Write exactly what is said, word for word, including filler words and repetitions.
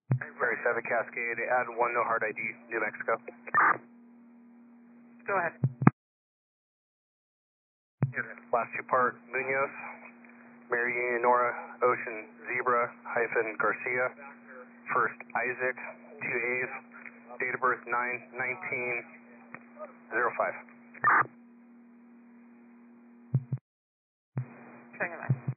Very seven Cascade, add one no hard I D, New Mexico. Go ahead. Last two part, Munoz, Mary Nora, Ocean, Zebra, hyphen Garcia. First, Isaac, two A's, date of birth nine nineteen oh five. Turn your left.